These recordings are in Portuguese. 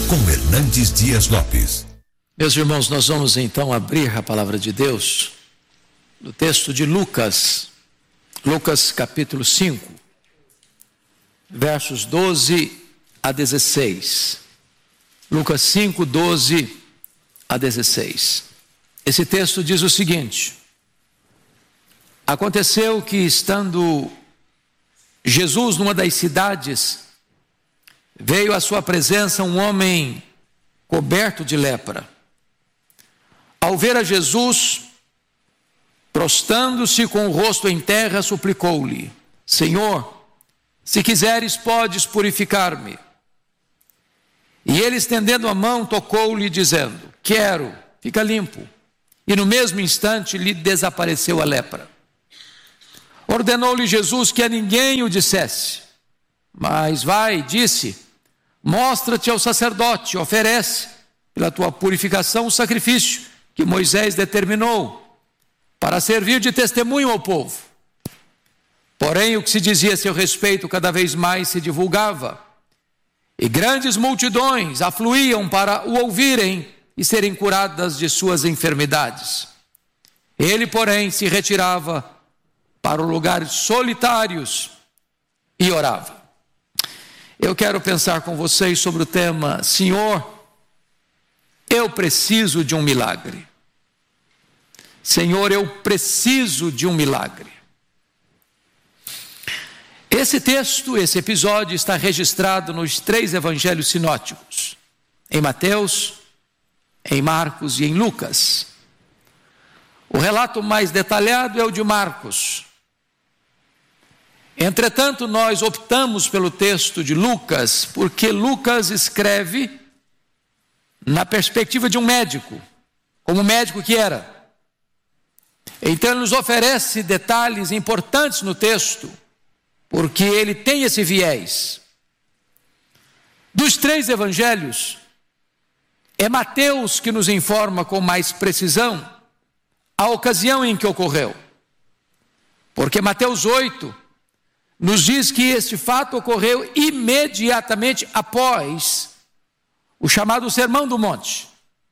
com Hernandes Dias Lopes. Meus irmãos, nós vamos então abrir a palavra de Deus no texto de Lucas capítulo 5, versos 12 a 16. Lucas 5, 12 a 16. Esse texto diz o seguinte: aconteceu que, estando Jesus numa das cidades, veio à sua presença um homem coberto de lepra. Ao ver a Jesus, prostrando-se com o rosto em terra, suplicou-lhe: Senhor, se quiseres, podes purificar-me. E ele, estendendo a mão, tocou-lhe, dizendo: quero, fica limpo. E no mesmo instante lhe desapareceu a lepra. Ordenou-lhe Jesus que a ninguém o dissesse. Mas vai, disse, mostra-te ao sacerdote, oferece pela tua purificação o sacrifício que Moisés determinou, para servir de testemunho ao povo. Porém, o que se dizia a seu respeito cada vez mais se divulgava, e grandes multidões afluíam para o ouvirem e serem curadas de suas enfermidades. Ele, porém, se retirava para lugares solitários e orava. Eu quero pensar com vocês sobre o tema: Senhor, eu preciso de um milagre. Senhor, eu preciso de um milagre. Esse texto, esse episódio está registrado nos 3 evangelhos sinóticos, em Mateus, em Marcos e em Lucas. O relato mais detalhado é o de Marcos. Entretanto, nós optamos pelo texto de Lucas, porque Lucas escreve na perspectiva de um médico, como médico que era. Então ele nos oferece detalhes importantes no texto, porque ele tem esse viés. Dos 3 evangelhos, é Mateus que nos informa com mais precisão a ocasião em que ocorreu. Porque Mateus 8 nos diz que este fato ocorreu imediatamente após o chamado Sermão do Monte.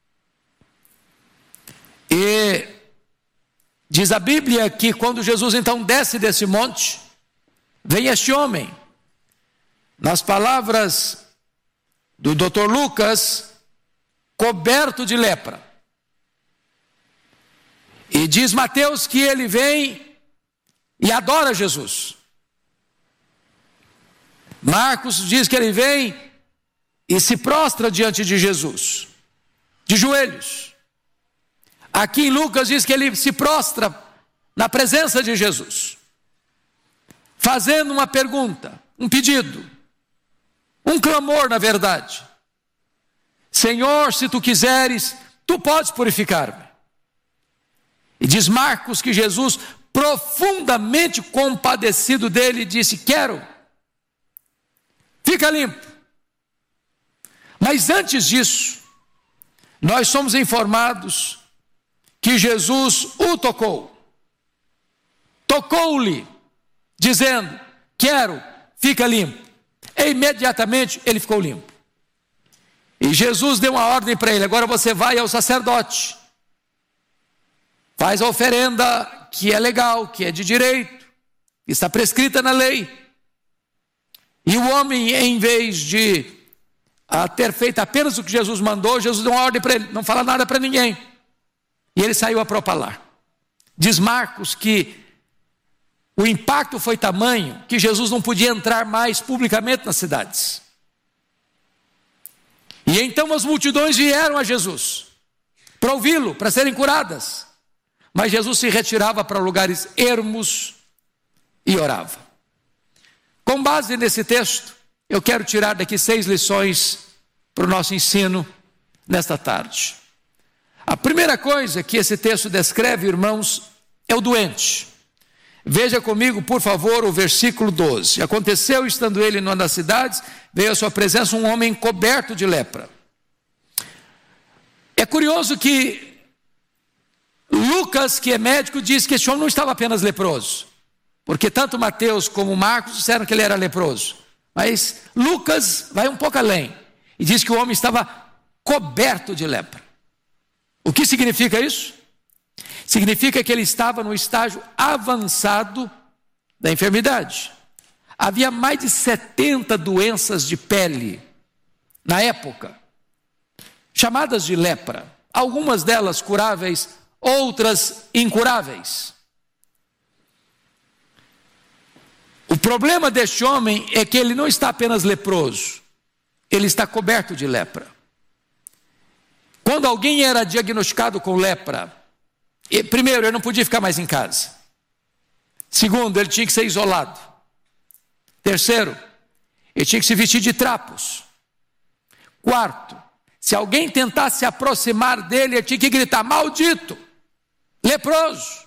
E diz a Bíblia que quando Jesus então desce desse monte, vem este homem. Nas palavras do Dr. Lucas, coberto de lepra. E diz Mateus que ele vem e adora Jesus. Marcos diz que ele vem e se prostra diante de Jesus, de joelhos. Aqui em Lucas diz que ele se prostra na presença de Jesus, fazendo uma pergunta, um pedido, um clamor, na verdade. Senhor, se tu quiseres, tu podes purificar-me. E diz Marcos que Jesus, profundamente compadecido dele, disse: quero, fica limpo. Mas antes disso, nós somos informados que Jesus o tocou. Tocou-lhe, dizendo: quero, fica limpo. E imediatamente ele ficou limpo. E Jesus deu uma ordem para ele: agora você vai ao sacerdote, faz a oferenda que é legal, que é de direito, está prescrita na lei. E o homem, em vez de ter feito apenas o que Jesus mandou, Jesus deu uma ordem para ele: não fala nada para ninguém. E ele saiu a propalar. Diz Marcos que o impacto foi tamanho que Jesus não podia entrar mais publicamente nas cidades. E então as multidões vieram a Jesus para ouvi-lo, para serem curadas. Mas Jesus se retirava para lugares ermos e orava. Com base nesse texto, eu quero tirar daqui 6 lições para o nosso ensino nesta tarde. A primeira coisa que esse texto descreve, irmãos, é o doente. Veja comigo, por favor, o versículo 12. Aconteceu, estando ele numa das cidades, veio à sua presença um homem coberto de lepra. É curioso que Lucas, que é médico, diz que esse homem não estava apenas leproso, porque tanto Mateus como Marcos disseram que ele era leproso. Mas Lucas vai um pouco além. e diz que o homem estava coberto de lepra. O que significa isso? Significa que ele estava no estágio avançado da enfermidade. Havia mais de 70 doenças de pele na época, chamadas de lepra. Algumas delas curáveis, outras incuráveis. O problema deste homem é que ele não está apenas leproso, ele está coberto de lepra. Quando alguém era diagnosticado com lepra, primeiro, ele não podia ficar mais em casa. Segundo, ele tinha que ser isolado. Terceiro, ele tinha que se vestir de trapos. Quarto, se alguém tentasse se aproximar dele, ele tinha que gritar: maldito, leproso.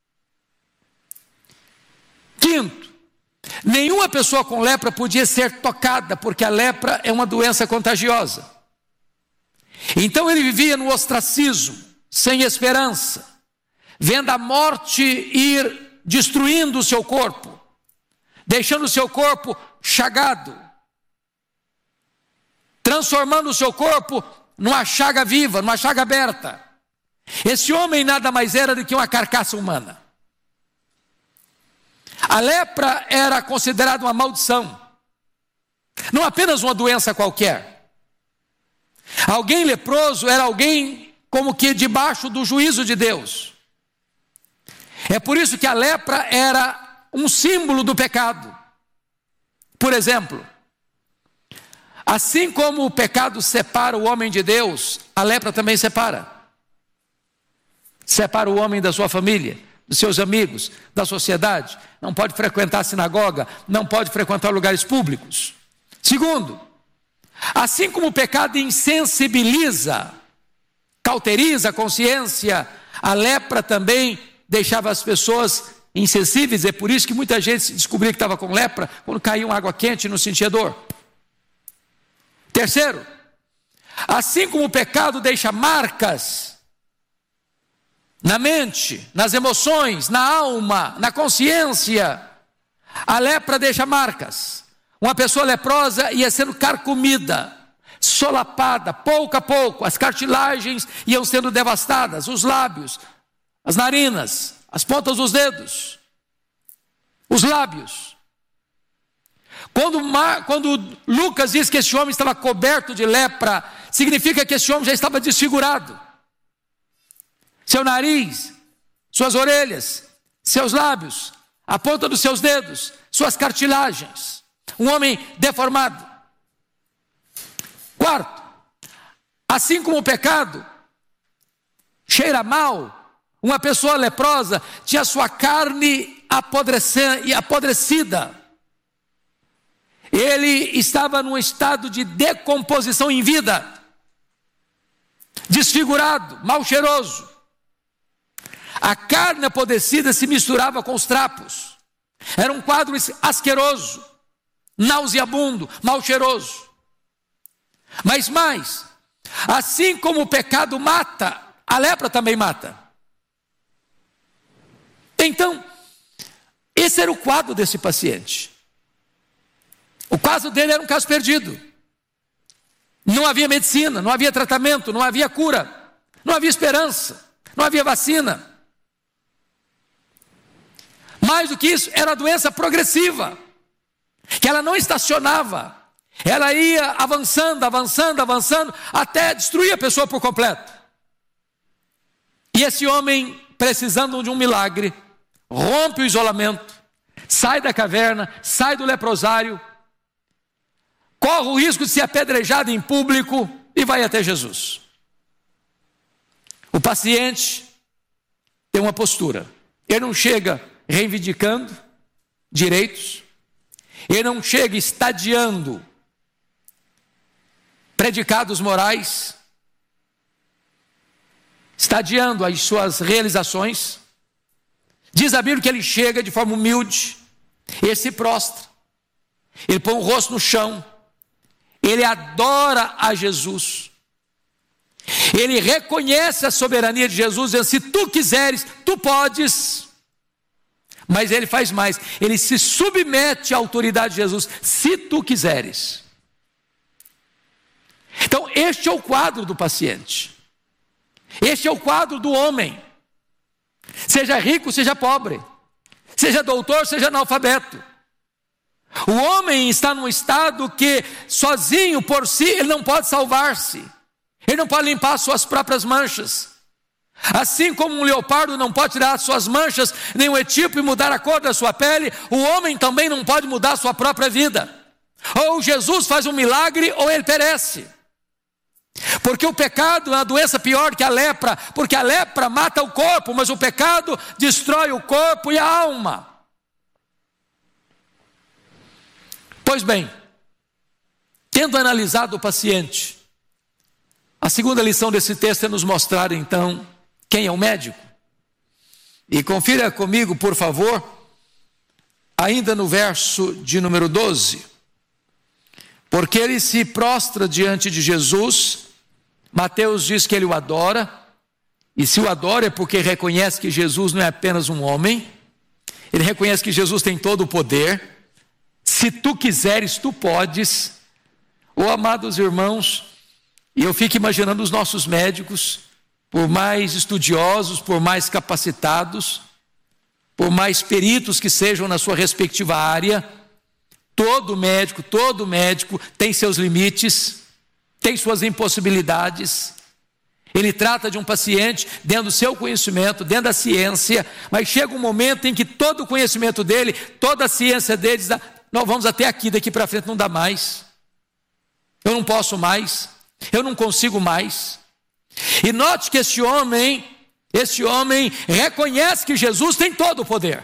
Quinto, nenhuma pessoa com lepra podia ser tocada, porque a lepra é uma doença contagiosa. Então ele vivia no ostracismo, sem esperança, vendo a morte ir destruindo o seu corpo, deixando o seu corpo chagado, transformando o seu corpo numa chaga viva, numa chaga aberta. Esse homem nada mais era do que uma carcaça humana. A lepra era considerada uma maldição, não apenas uma doença qualquer. Alguém leproso era alguém como que debaixo do juízo de Deus. É por isso que a lepra era um símbolo do pecado. Por exemplo, assim como o pecado separa o homem de Deus, a lepra também separa. Separa o homem da sua família, dos seus amigos, da sociedade. Não pode frequentar a sinagoga, não pode frequentar lugares públicos. Segundo, assim como o pecado insensibiliza, cauteriza a consciência, a lepra também deixava as pessoas insensíveis. É por isso que muita gente descobria que estava com lepra quando caía uma água quente e não sentia dor. Terceiro, assim como o pecado deixa marcas na mente, nas emoções, na alma, na consciência, a lepra deixa marcas. Uma pessoa leprosa ia sendo carcomida, solapada, pouco a pouco, as cartilagens iam sendo devastadas, os lábios, as narinas, as pontas dos dedos, os lábios. Quando Lucas diz que esse homem estava coberto de lepra, significa que esse homem já estava desfigurado. Seu nariz, suas orelhas, seus lábios, a ponta dos seus dedos, suas cartilagens. Um homem deformado. Quarto, assim como o pecado cheira mal, uma pessoa leprosa tinha sua carne apodrecida. Ele estava num estado de decomposição em vida, desfigurado, mal cheiroso. A carne apodrecida se misturava com os trapos. Era um quadro asqueroso, nauseabundo, mal cheiroso. Mas mais, assim como o pecado mata, a lepra também mata. Então, esse era o quadro desse paciente. O caso dele era um caso perdido. Não havia medicina, não havia tratamento, não havia cura, não havia esperança, não havia vacina. Mais do que isso, era a doença progressiva, que ela não estacionava, ela ia avançando, até destruir a pessoa por completo. E esse homem, precisando de um milagre, rompe o isolamento, sai da caverna, sai do leprosário, corre o risco de ser apedrejado em público e vai até Jesus. O paciente tem uma postura, ele não chega reivindicando direitos, ele não chega estadiando predicados morais, estadiando as suas realizações. Diz a Bíblia que ele chega de forma humilde, ele se prostra, ele põe o rosto no chão, ele adora a Jesus, ele reconhece a soberania de Jesus, dizendo: se tu quiseres, tu podes. Mas ele faz mais, ele se submete à autoridade de Jesus: se tu quiseres. Então, este é o quadro do paciente. Este é o quadro do homem. Seja rico, seja pobre. Seja doutor, seja analfabeto. O homem está num estado que, sozinho, por si, ele não pode salvar-se. Ele não pode limpar as suas próprias manchas. Assim como um leopardo não pode tirar as suas manchas, nem um etíope mudar a cor da sua pele, o homem também não pode mudar a sua própria vida. Ou Jesus faz um milagre, ou ele perece. Porque o pecado é uma doença pior que a lepra, porque a lepra mata o corpo, mas o pecado destrói o corpo e a alma. Pois bem, tendo analisado o paciente, a segunda lição desse texto é nos mostrar então quem é o médico. E confira comigo, por favor, ainda no verso de número 12. Porque ele se prostra diante de Jesus. Mateus diz que ele o adora, e se o adora é porque reconhece que Jesus não é apenas um homem, ele reconhece que Jesus tem todo o poder. Se tu quiseres, tu podes. Oh, amados irmãos, e eu fico imaginando os nossos médicos, por mais estudiosos, por mais capacitados, por mais peritos que sejam na sua respectiva área, todo médico tem seus limites, tem suas impossibilidades. Ele trata de um paciente dentro do seu conhecimento, dentro da ciência, mas chega um momento em que todo o conhecimento dele, toda a ciência dele diz: nós vamos até aqui, daqui para frente não dá mais. Eu não posso mais, eu não consigo mais. E note que este homem reconhece que Jesus tem todo o poder.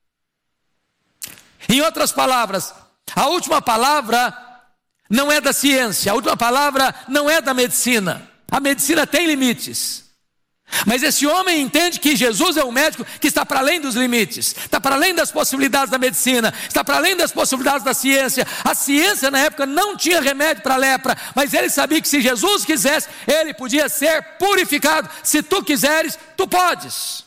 Em outras palavras, a última palavra não é da ciência, a última palavra não é da medicina. A medicina tem limites. Mas esse homem entende que Jesus é um médico que está para além dos limites, está para além das possibilidades da medicina, está para além das possibilidades da ciência. A ciência na época não tinha remédio para a lepra, mas ele sabia que se Jesus quisesse, ele podia ser purificado. Se tu quiseres, tu podes.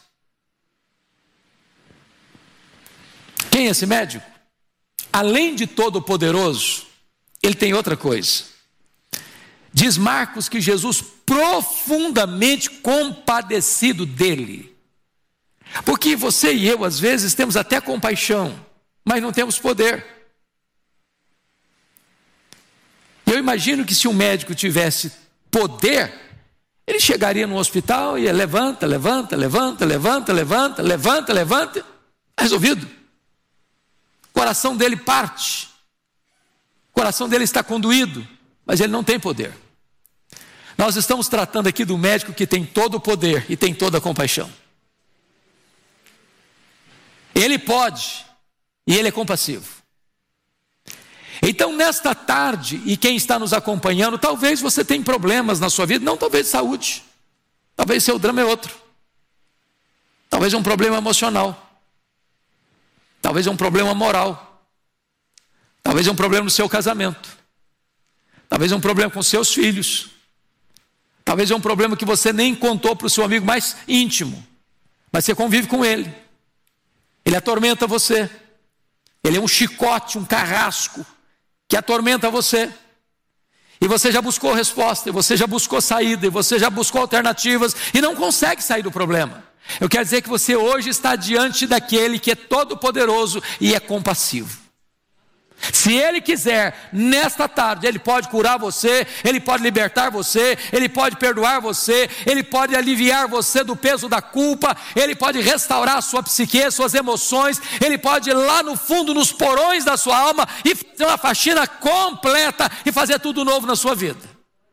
Quem é esse médico? Além de todo poderoso, ele tem outra coisa. Diz Marcos que Jesus profundamente compadecido dele. Porque você e eu às vezes temos até compaixão, mas não temos poder. Eu imagino que se um médico tivesse poder, ele chegaria no hospital e ia levanta, resolvido. O coração dele parte, o coração dele está conduído, mas ele não tem poder. Nós estamos tratando aqui do médico que tem todo o poder e tem toda a compaixão. Ele pode e ele é compassivo. Então nesta tarde, e quem está nos acompanhando, talvez você tenha problemas na sua vida, não talvez de saúde, talvez seu drama é outro, talvez é um problema emocional, talvez é um problema moral, talvez é um problema no seu casamento, talvez é um problema com seus filhos, talvez é um problema que você nem contou para o seu amigo mais íntimo, mas você convive com ele. Ele atormenta você. Ele é um chicote, um carrasco que atormenta você. E você já buscou resposta, e você já buscou saída, e você já buscou alternativas e não consegue sair do problema. Eu quero dizer que você hoje está diante daquele que é todo poderoso e é compassivo. Se ele quiser, nesta tarde, ele pode curar você, ele pode libertar você, ele pode perdoar você, ele pode aliviar você do peso da culpa, ele pode restaurar a sua psique, suas emoções, ele pode ir lá no fundo, nos porões da sua alma e fazer uma faxina completa e fazer tudo novo na sua vida.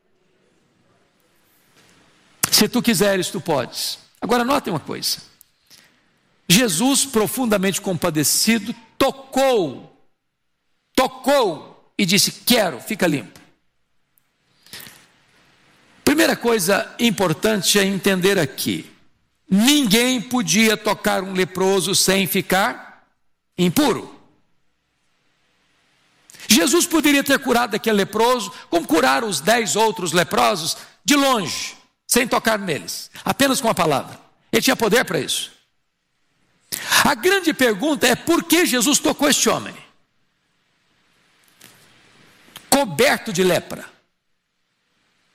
Se tu quiseres, tu podes. Agora notem uma coisa. Jesus, profundamente compadecido, tocou e disse: quero, fica limpo. Primeira coisa importante é entender aqui: ninguém podia tocar um leproso sem ficar impuro. Jesus poderia ter curado aquele leproso, como curaram os 10 outros leprosos, de longe, sem tocar neles, apenas com a palavra. Ele tinha poder para isso. A grande pergunta é: por que Jesus tocou este homem? Coberto de lepra.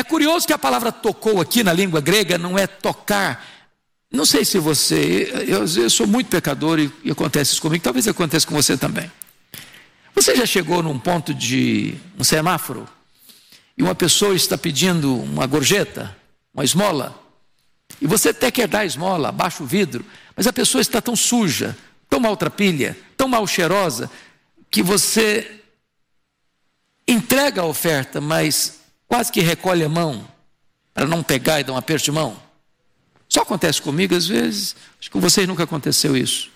curioso que a palavra tocou aqui na língua grega não é tocar. Não sei se eu sou muito pecador e acontece isso comigo, talvez aconteça com você também. Você já chegou num ponto de um semáforo e uma pessoa está pedindo uma gorjeta, uma esmola, e você até quer dar a esmola, abaixa o vidro, mas a pessoa está tão suja, tão maltrapilha, tão mal cheirosa, que você entrega a oferta, mas quase que recolhe a mão para não pegar e dar um aperto de mão. Só acontece comigo às vezes, acho que com vocês nunca aconteceu isso.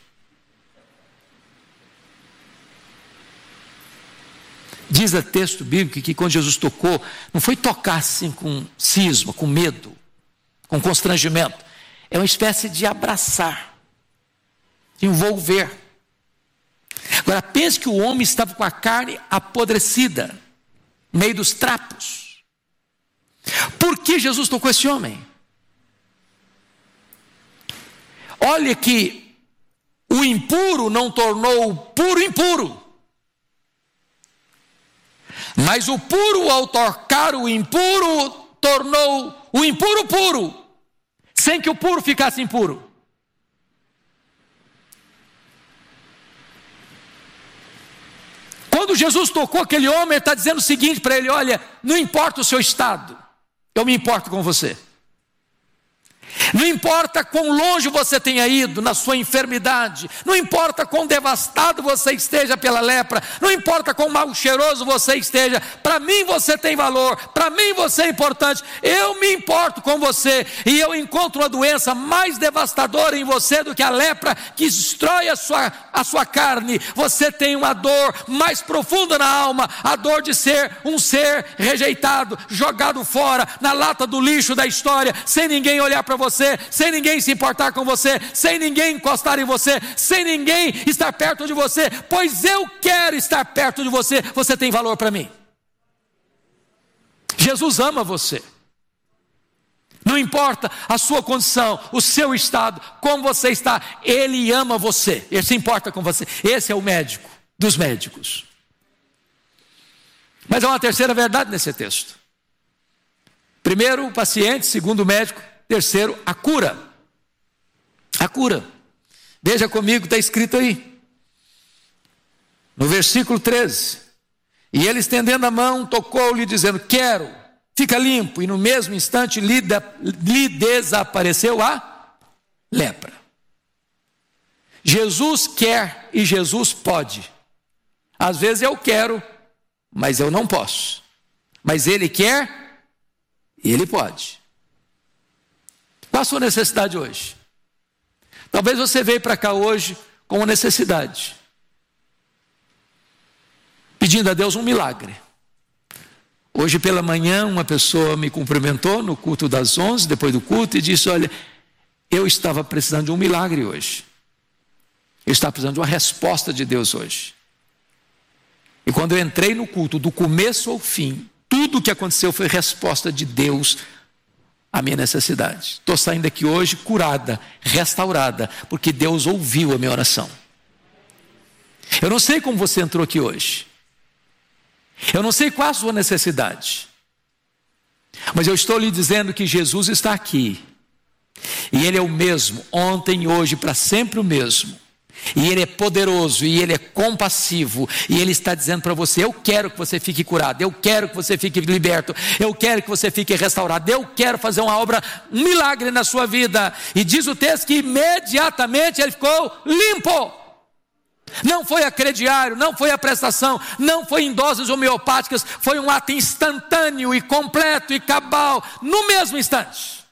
Diz o texto bíblico que quando Jesus tocou, não foi tocar assim com cisma, com medo, com constrangimento. É uma espécie de abraçar, de envolver. Agora pense que o homem estava com a carne apodrecida, no meio dos trapos. Por que Jesus tocou esse homem? Olha que o impuro não tornou o puro impuro. Mas o puro, ao tocar o impuro, tornou o impuro puro, sem que o puro ficasse impuro. Quando Jesus tocou aquele homem, ele está dizendo o seguinte para ele: olha, não importa o seu estado, eu me importo com você. Não importa quão longe você tenha ido na sua enfermidade, não importa quão devastado você esteja pela lepra, não importa quão mal cheiroso você esteja, para mim você tem valor, para mim você é importante, eu me importo com você, e eu encontro uma doença mais devastadora em você do que a lepra que destrói a sua carne. Você tem uma dor mais profunda na alma, a dor de ser um ser rejeitado, jogado fora, na lata do lixo da história, sem ninguém olhar para você, sem ninguém se importar com você, sem ninguém encostar em você, sem ninguém estar perto de você, pois eu quero estar perto de você, você tem valor para mim. Jesus ama você. Não importa a sua condição, o seu estado, como você está, Ele ama você, Ele se importa com você. Esse é o médico dos médicos. Mas há uma terceira verdade nesse texto. Primeiro, o paciente. Segundo, o médico. Terceiro, a cura. A cura. Veja comigo, está escrito aí. No versículo 13. E ele, estendendo a mão, tocou-lhe, dizendo: quero, fica limpo. E no mesmo instante lhe desapareceu a lepra. Jesus quer e Jesus pode. Às vezes eu quero, mas eu não posso. Mas Ele quer e Ele pode. Qual a sua necessidade hoje? Talvez você veio para cá hoje com uma necessidade, pedindo a Deus um milagre. Hoje pela manhã uma pessoa me cumprimentou no culto das 11, depois do culto, e disse: olha, eu estava precisando de um milagre hoje. Eu estava precisando de uma resposta de Deus hoje. E quando eu entrei no culto, do começo ao fim, tudo o que aconteceu foi resposta de Deus à minha necessidade. Estou saindo daqui hoje curada, restaurada, porque Deus ouviu a minha oração. Eu não sei como você entrou aqui hoje. Eu não sei qual a sua necessidade. Mas eu estou lhe dizendo que Jesus está aqui. E Ele é o mesmo, ontem e hoje, para sempre o mesmo. E Ele é poderoso, e Ele é compassivo, e Ele está dizendo para você: eu quero que você fique curado, eu quero que você fique liberto, eu quero que você fique restaurado, eu quero fazer uma obra, um milagre na sua vida. E diz o texto que imediatamente ele ficou limpo. Não foi a crediário, não foi a prestação, não foi em doses homeopáticas, foi um ato instantâneo e completo e cabal, no mesmo instante.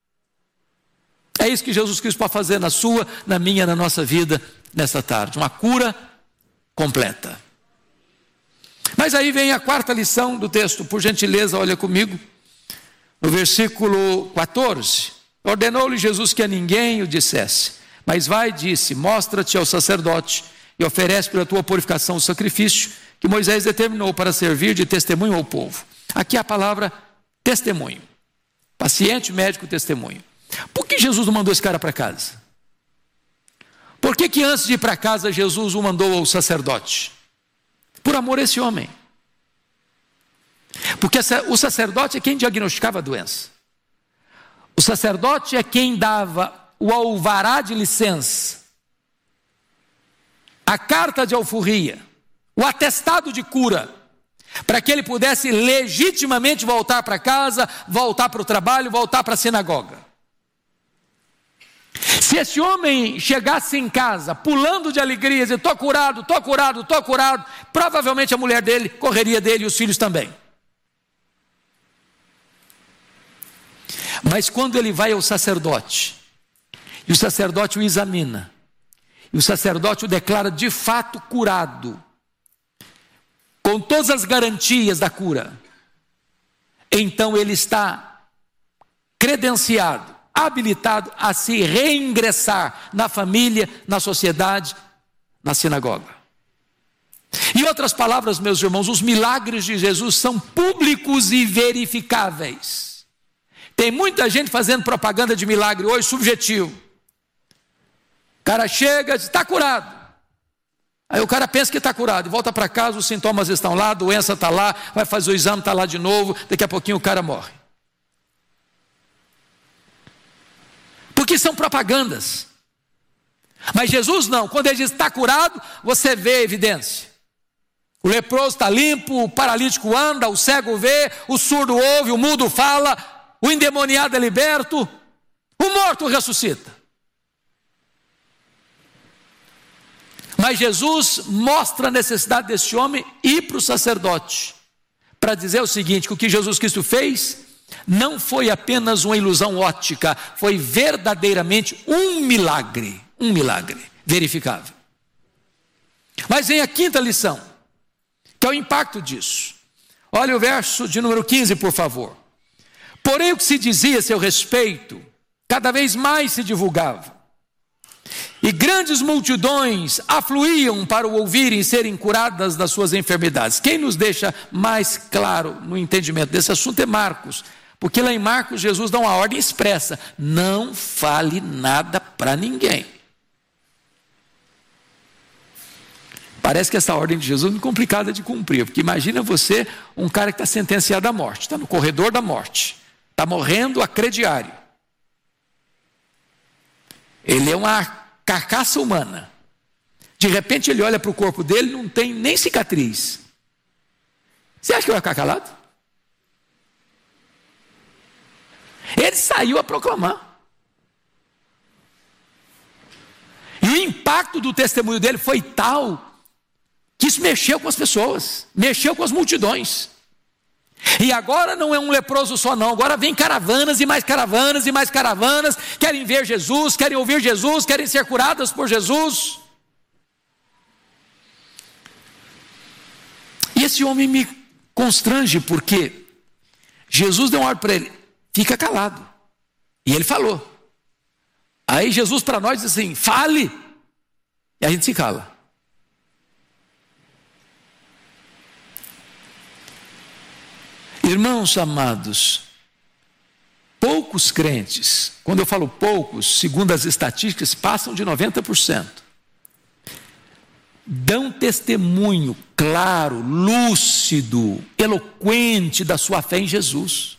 É isso que Jesus Cristo pode fazer na sua, na minha, na nossa vida nesta tarde, uma cura completa. Mas aí vem a quarta lição do texto, por gentileza, olha comigo, no versículo 14, ordenou-lhe Jesus que a ninguém o dissesse, mas vai, disse, mostra-te ao sacerdote e oferece pela tua purificação o sacrifício que Moisés determinou para servir de testemunho ao povo. Aqui a palavra testemunho, paciente, médico, testemunho. Por que Jesus não mandou esse cara para casa? Por que antes de ir para casa Jesus o mandou ao sacerdote? Por amor a esse homem. Porque o sacerdote é quem diagnosticava a doença. O sacerdote é quem dava o alvará de licença, a carta de alforria, o atestado de cura, para que ele pudesse legitimamente voltar para casa, voltar para o trabalho, voltar para a sinagoga. Se esse homem chegasse em casa pulando de alegria, dizendo: estou curado, estou curado, estou curado, provavelmente a mulher dele correria dele e os filhos também. Mas quando ele vai ao sacerdote, e o sacerdote o examina, e o sacerdote o declara de fato curado, com todas as garantias da cura, então ele está credenciado, habilitado a se reingressar na família, na sociedade, na sinagoga. Em outras palavras, meus irmãos, os milagres de Jesus são públicos e verificáveis. Tem muita gente fazendo propaganda de milagre hoje subjetivo. O cara chega e diz: está curado. Aí o cara pensa que está curado e volta para casa, os sintomas estão lá, a doença está lá, vai fazer o exame, está lá de novo, daqui a pouquinho o cara morre. Porque são propagandas. Mas Jesus não, quando ele diz está curado, você vê a evidência. O leproso está limpo, o paralítico anda, o cego vê, o surdo ouve, o mudo fala, o endemoniado é liberto, o morto ressuscita. Mas Jesus mostra a necessidade desse homem ir para o sacerdote, para dizer o seguinte: que o que Jesus Cristo fez não foi apenas uma ilusão óptica, foi verdadeiramente um milagre verificável. Mas vem a quinta lição, que é o impacto disso. Olha o verso de número 15, por favor. Porém, o que se dizia a seu respeito, cada vez mais se divulgava, e grandes multidões afluíam para o ouvirem e serem curadas das suas enfermidades. Quem nos deixa mais claro no entendimento desse assunto é Marcos, porque lá em Marcos Jesus dá uma ordem expressa: não fale nada para ninguém. Parece que essa ordem de Jesus é muito complicada de cumprir, porque imagina você, um cara que está sentenciado à morte, está no corredor da morte, está morrendo a crediário. Ele é uma carcaça humana. De repente ele olha para o corpo dele, não tem nem cicatriz. Você acha que vai ficar calado? Ele saiu a proclamar. E o impacto do testemunho dele foi tal que isso mexeu com as pessoas, mexeu com as multidões. E agora não é um leproso só não, agora vem caravanas e mais caravanas e mais caravanas, querem ver Jesus, querem ouvir Jesus, querem ser curadas por Jesus. E esse homem me constrange, porque Jesus deu uma ordem para ele: fica calado. E ele falou. Aí Jesus para nós diz assim: fale. E a gente se cala. Irmãos amados, poucos crentes, quando eu falo poucos, segundo as estatísticas, passam de 90%, dão testemunho claro, lúcido, eloquente da sua fé em Jesus.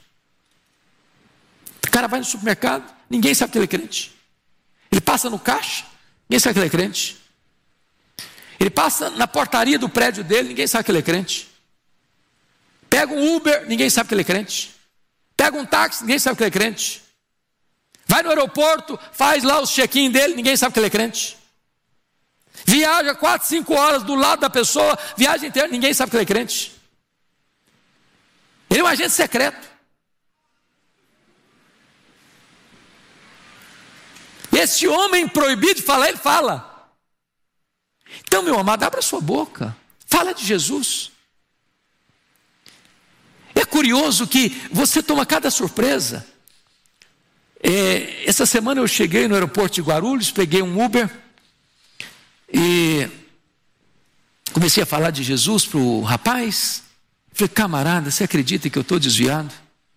O cara vai no supermercado, ninguém sabe que ele é crente. Ele passa no caixa, ninguém sabe que ele é crente. Ele passa na portaria do prédio dele, ninguém sabe que ele é crente. Pega um Uber, ninguém sabe que ele é crente. Pega um táxi, ninguém sabe que ele é crente. Vai no aeroporto, faz lá os check-in dele, ninguém sabe que ele é crente. Viaja 4, 5 horas do lado da pessoa, viagem inteira, ninguém sabe que ele é crente. Ele é um agente secreto. Esse homem proibido de falar, ele fala. Então, meu amado, abra sua boca, fala de Jesus. É curioso que você toma cada surpresa. Essa semana eu cheguei no aeroporto de Guarulhos, peguei um Uber e comecei a falar de Jesus para o rapaz. Falei: camarada, você acredita que eu estou desviado?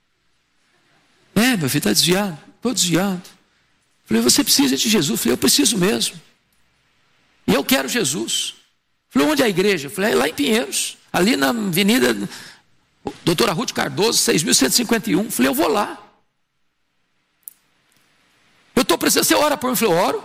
Meu filho está desviado, estou desviado. Falei: você precisa de Jesus? Falei: eu preciso mesmo. E eu quero Jesus. Falei: onde é a igreja? Falei: lá em Pinheiros, ali na avenida Doutora Ruth Cardoso, 6.151. Falei, eu vou lá. Eu estou precisando, você ora por mim? Eu falei, eu oro.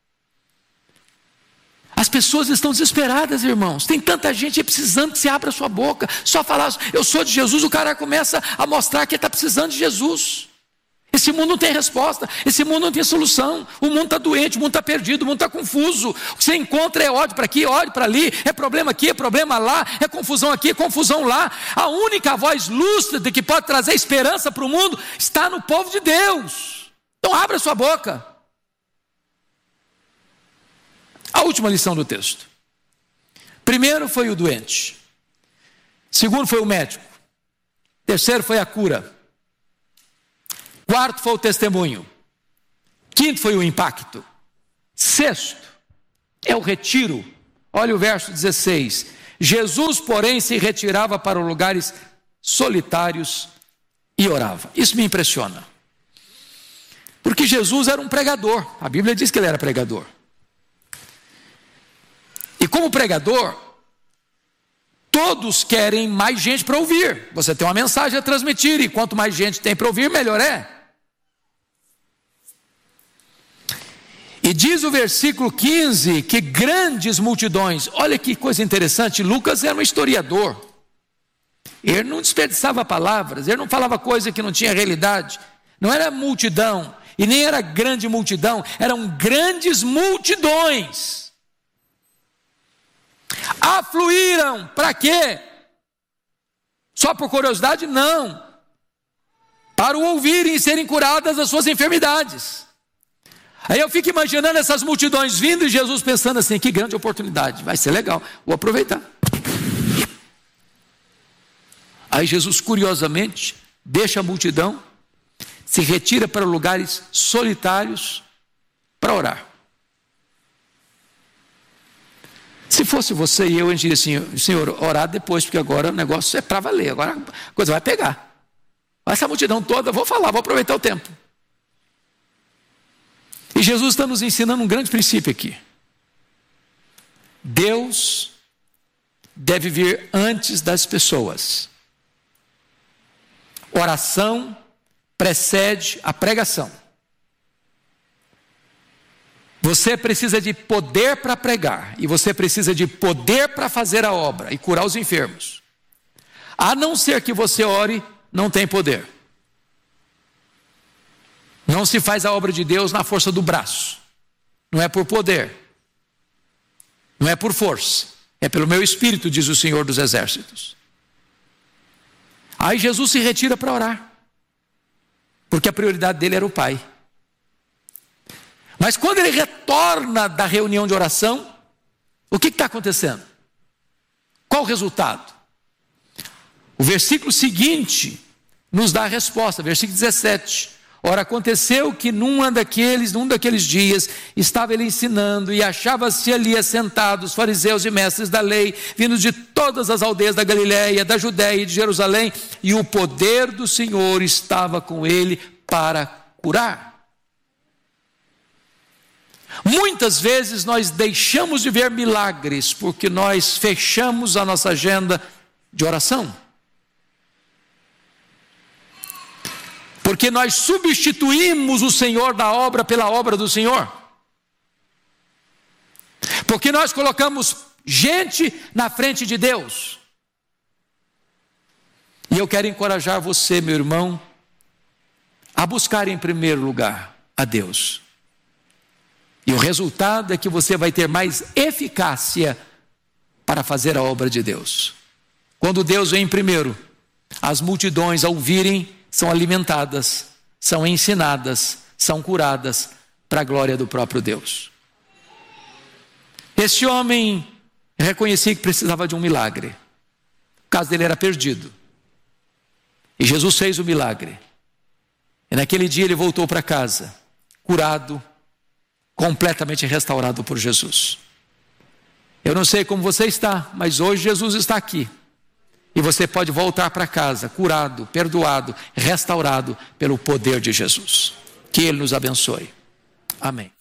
As pessoas estão desesperadas, irmãos. Tem tanta gente precisando que você abra a sua boca. Só falar, eu sou de Jesus, o cara começa a mostrar que ele está precisando de Jesus. Esse mundo não tem resposta, esse mundo não tem solução. O mundo está doente, o mundo está perdido, o mundo está confuso. O que você encontra é ódio para aqui, ódio para ali, é problema aqui, é problema lá, é confusão aqui, é confusão lá. A única voz lúcida que pode trazer esperança para o mundo está no povo de Deus. Então abra a sua boca. A última lição do texto. Primeiro foi o doente. Segundo foi o médico. Terceiro foi a cura. Quarto foi o testemunho. Quinto foi o impacto. Sexto é o retiro. Olha o verso 16. Jesus, porém, se retirava para lugares solitários e orava. Isso me impressiona. Porque Jesus era um pregador. A Bíblia diz que ele era pregador. E como pregador, todos querem mais gente para ouvir. Você tem uma mensagem a transmitir, e quanto mais gente tem para ouvir, melhor é. E diz o versículo 15 que grandes multidões, olha que coisa interessante, Lucas era um historiador. Ele não desperdiçava palavras, ele não falava coisa que não tinha realidade. Não era multidão, e nem era grande multidão, eram grandes multidões. Afluíram, para quê? Só por curiosidade? Não. Para o ouvirem e serem curadas das suas enfermidades. Aí eu fico imaginando essas multidões vindo e Jesus pensando assim, que grande oportunidade, vai ser legal, vou aproveitar. Aí Jesus curiosamente deixa a multidão, se retira para lugares solitários para orar. Se fosse você e eu, a gente diria assim, Senhor, orar depois, porque agora o negócio é para valer, agora a coisa vai pegar. Essa multidão toda, vou falar, vou aproveitar o tempo. E Jesus está nos ensinando um grande princípio aqui. Deus deve vir antes das pessoas. Oração precede a pregação. Você precisa de poder para pregar, e você precisa de poder para fazer a obra e curar os enfermos. A não ser que você ore, não tem poder. Não se faz a obra de Deus na força do braço. Não é por poder. Não é por força. É pelo meu espírito, diz o Senhor dos Exércitos. Aí Jesus se retira para orar. Porque a prioridade dele era o Pai. Mas quando ele retorna da reunião de oração, o que está acontecendo? Qual o resultado? O versículo seguinte nos dá a resposta, versículo 17. Ora, aconteceu que num daqueles dias, estava ele ensinando, e achava-se ali assentados fariseus e mestres da lei, vindos de todas as aldeias da Galiléia, da Judéia e de Jerusalém, e o poder do Senhor estava com ele para curar. Muitas vezes nós deixamos de ver milagres, porque nós fechamos a nossa agenda de oração. Porque nós substituímos o Senhor da obra pela obra do Senhor. Porque nós colocamos gente na frente de Deus. E eu quero encorajar você, meu irmão, a buscar em primeiro lugar a Deus. E o resultado é que você vai ter mais eficácia para fazer a obra de Deus. Quando Deus vem primeiro, as multidões ao ouvirem são alimentadas, são ensinadas, são curadas para a glória do próprio Deus. Esse homem reconhecia que precisava de um milagre. O caso dele era perdido. E Jesus fez o milagre. E naquele dia ele voltou para casa, curado, completamente restaurado por Jesus. Eu não sei como você está, mas hoje Jesus está aqui. E você pode voltar para casa, curado, perdoado, restaurado pelo poder de Jesus. Que Ele nos abençoe. Amém.